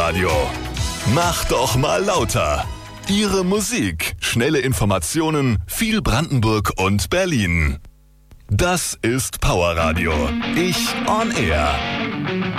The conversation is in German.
Radio. Mach doch mal lauter. Ihre Musik, schnelle Informationen, viel Brandenburg und Berlin. Das ist Power Radio. Ich on Air.